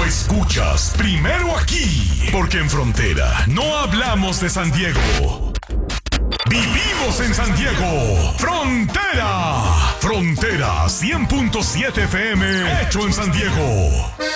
Lo escuchas primero aquí, porque en Frontera no hablamos de San Diego. Vivimos en San Diego. Frontera. Frontera 100.7 FM. Hecho en San Diego.